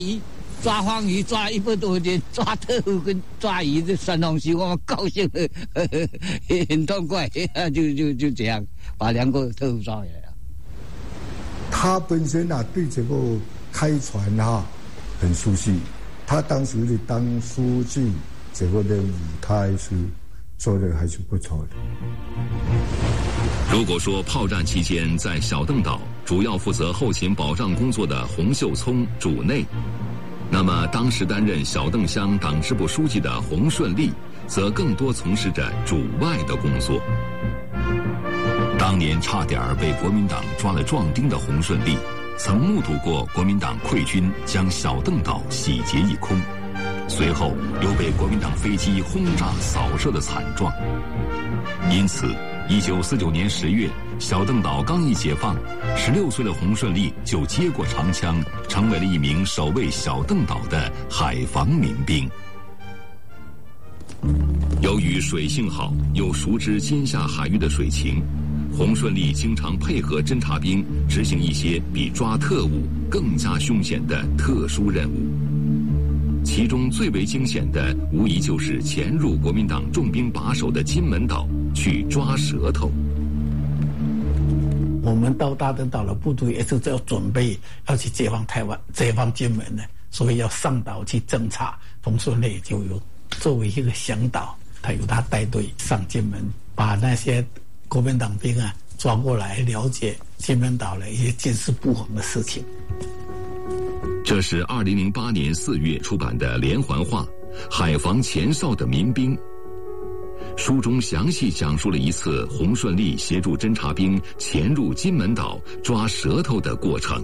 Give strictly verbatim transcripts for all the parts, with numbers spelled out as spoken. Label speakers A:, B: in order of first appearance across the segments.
A: 鱼抓黄鱼抓一百多天，抓特务跟抓鱼这三东西，我们高兴的呵呵很痛快，就就就这样把两个特务抓回来了。
B: 他本身啊对这个开船哈很熟悉，他当时的当书记，这个任务他还是做的还是不错的。
C: 如果说炮战期间在小邓岛主要负责后勤保障工作的洪秀聪主内，那么当时担任小邓乡党支部书记的洪顺利则更多从事着主外的工作。当年差点被国民党抓了壮丁的洪顺利，曾目睹过国民党溃军将小邓岛洗劫一空，随后又被国民党飞机轰炸扫射的惨状。因此一九四九年十月，小邓岛刚一解放，十六岁的洪顺利就接过长枪，成为了一名守卫小邓岛的海防民兵。由于水性好，又熟知今夏海域的水情，洪顺利经常配合侦察兵执行一些比抓特务更加凶险的特殊任务。其中最为惊险的，无疑就是潜入国民党重兵把守的金门岛去抓舌头。
D: 我们到大邓岛的部队也是要准备要去解放台湾、解放金门的，所以要上岛去侦察。洪顺利就有作为一个向导，他由他带队上金门，把那些国民党兵啊抓过来，了解金门岛的一些军事布防的事情。
C: 这是二零零八年四月出版的连环画《海防前哨的民兵》，书中详细讲述了一次洪顺利协助侦察兵潜入金门岛抓舌头的过程。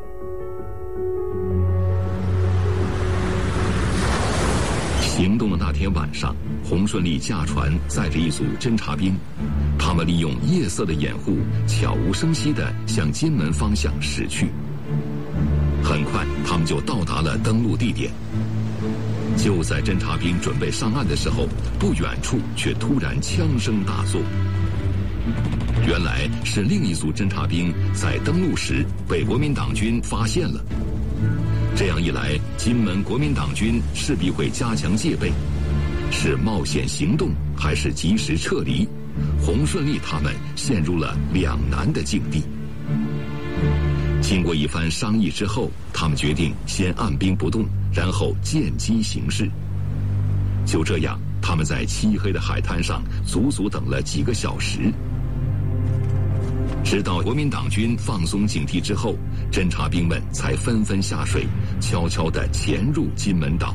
C: 行动的那天晚上，洪顺利驾船载着一组侦察兵，他们利用夜色的掩护，悄无声息地向金门方向驶去。很快他们就到达了登陆地点。就在侦察兵准备上岸的时候，不远处却突然枪声大作。原来是另一组侦察兵在登陆时被国民党军发现了。这样一来，金门国民党军势必会加强戒备，是冒险行动还是及时撤离？洪顺利他们陷入了两难的境地。经过一番商议之后，他们决定先按兵不动，然后见机行事。就这样，他们在漆黑的海滩上足足等了几个小时。直到国民党军放松警惕之后，侦察兵们才纷纷下水，悄悄地潜入金门岛。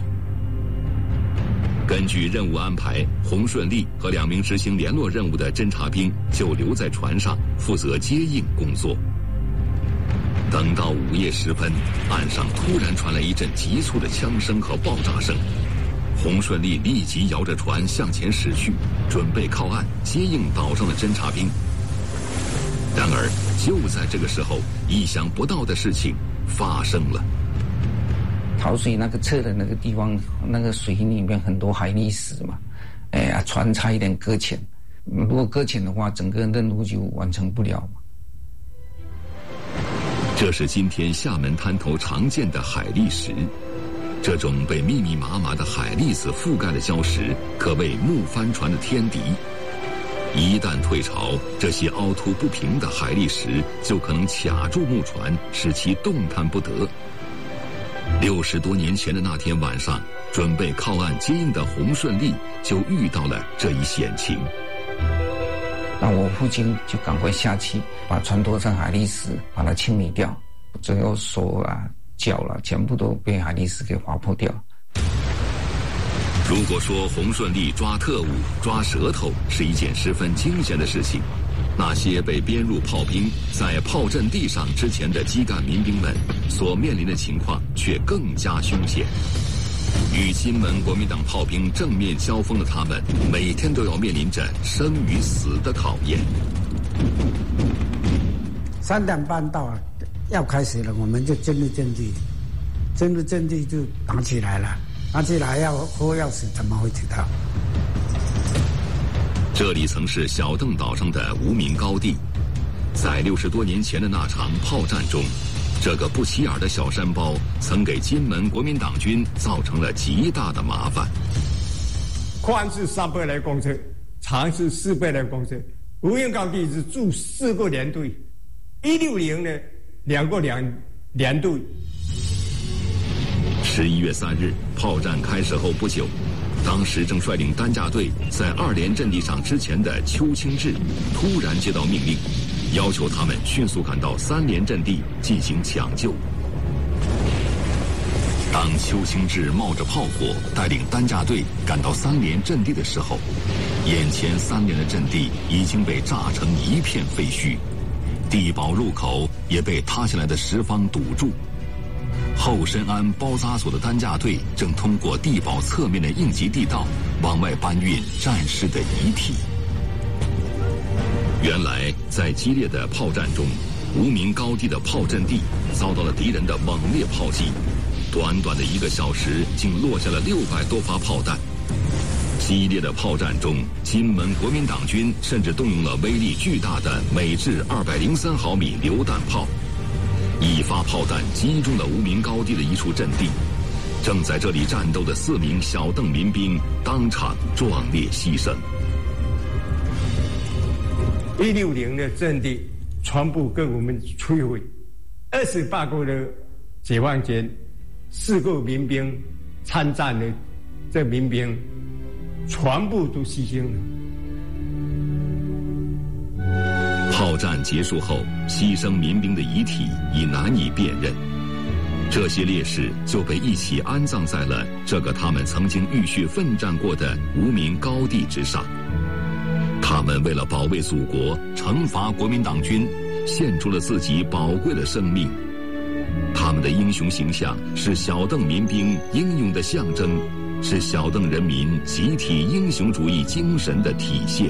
C: 根据任务安排，洪顺利和两名执行联络任务的侦察兵就留在船上负责接应工作。等到午夜时分，岸上突然传来一阵急促的枪声和爆炸声。洪顺利立即摇着船向前驶去，准备靠岸接应岛上的侦察兵。然而就在这个时候，意想不到的事情发生了。
E: 逃水那个侧的那个地方，那个水里面很多海砾石嘛，哎呀，船差一点搁浅。如果搁浅的话，整个任务就完成不了嘛。
C: 这是今天厦门滩头常见的海砾石，这种被密密麻麻的海粒子覆盖的礁石，可谓木帆船的天敌。一旦退潮，这些凹凸不平的海砾石就可能卡住木船，使其动弹不得。六十多年前的那天晚上，准备靠岸接应的洪顺利就遇到了这一险情。
E: 那我父亲就赶快下去，把船拖上海砾石，把它清理掉，最后手啊、脚了、啊，全部都被海砾石给划破掉。
C: 如果说洪顺利抓特务、抓舌头是一件十分惊险的事情，那些被编入炮兵在炮阵地上之前的基干民兵们所面临的情况却更加凶险。与金门国民党炮兵正面交锋的他们，每天都要面临着生与死的考验。
F: 三点半到了，要开始了，我们就进入阵地，进入阵地就打起来了。打起来要喝钥匙，怎么会知道？
C: 这里曾是小邓岛上的无名高地，在六十多年前的那场炮战中， 这个不起眼的小山包曾给金门国民党军造成了极大的麻烦。
G: 宽是三百来公尺，长是四百来公尺。无名高地是驻四个连队，一六零呢两个连连队。
C: 十一月三日，炮战开始后不久，当时正率领担架队在二连阵地上之前的邱清志，突然接到命令，要求他们迅速赶到三连阵地进行抢救。当邱清志冒着炮火带领担架队赶到三连阵地的时候，眼前三连的阵地已经被炸成一片废墟，地堡入口也被塌下来的石方堵住。后申安包扎所的担架队正通过地堡侧面的应急地道往外搬运战士的遗体。原来在激烈的炮战中，无名高地的炮阵地遭到了敌人的猛烈炮击，短短的一个小时竟落下了六百多发炮弹。激烈的炮战中，金门国民党军甚至动用了威力巨大的美制二百零三毫米榴弹炮，一发炮弹击中了无名高地的一处阵地，正在这里战斗的四名小邓民兵当场壮烈牺牲。
G: 一六零的阵地全部跟我们摧毁，二十八个的解放军，四个民兵参战的这民兵全部都牺牲了。
C: 炮战结束后，牺牲民兵的遗体已难以辨认，这些烈士就被一起安葬在了这个他们曾经浴血奋战过的无名高地之上。他们为了保卫祖国，惩罚国民党军，献出了自己宝贵的生命。他们的英雄形象是小邓民兵英勇的象征，是小邓人民集体英雄主义精神的体现。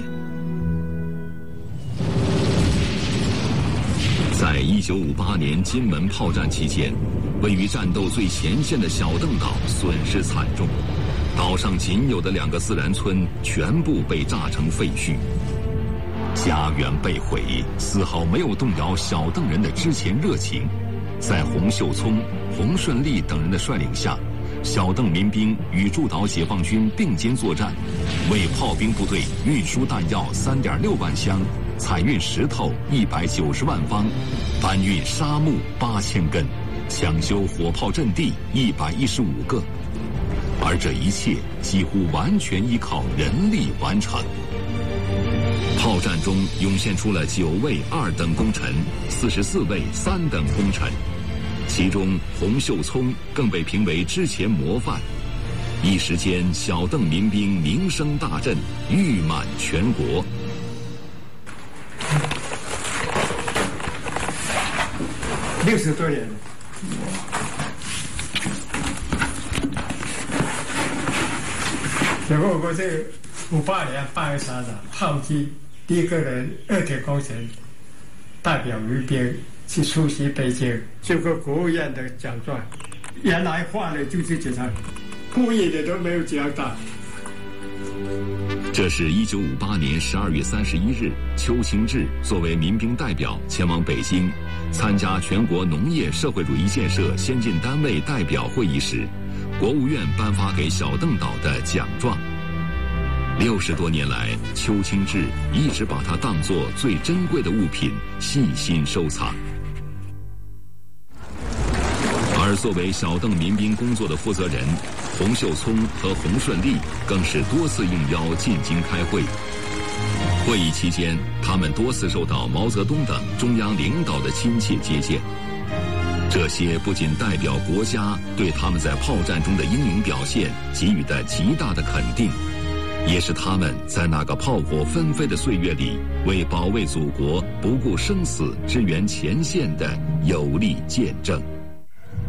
C: 在一九五八年金门炮战期间，位于战斗最前线的小邓岛损失惨重，岛上仅有的两个自然村全部被炸成废墟，家园被毁，丝毫没有动摇小邓人的之前热情。在洪秀聪、洪顺利等人的率领下，小邓民兵与驻岛解放军并肩作战，为炮兵部队运输弹药三点六万箱，采运石头一百九十万方，搬运沙木八千根，抢修火炮阵地一百一十五个，而这一切几乎完全依靠人力完成。炮战中涌现出了九位二等功臣，四十四位三等功臣，其中洪秀聪更被评为之前模范。一时间，小邓民兵名声大振，誉满全国。
G: 六十多年，结果我这五八年八月三日炮击第一个人二铁工程代表民兵去出席北京这个国务院的奖状，原来画的就是这样，故意的都没有这样打。
C: 这是一九五八年十二月三十一日，邱清志作为民兵代表前往北京，参加全国农业社会主义建设先进单位代表会议时，国务院颁发给小邓岛的奖状。六十多年来，邱清志一直把它当作最珍贵的物品，细心收藏。而作为小邓民兵工作的负责人，洪秀聪和洪顺利更是多次应邀进京开会。会议期间，他们多次受到毛泽东等中央领导的亲切接见。这些不仅代表国家对他们在炮战中的英勇表现给予的极大的肯定，也是他们在那个炮火纷飞的岁月里，为保卫祖国不顾生死支援前线的有力见证。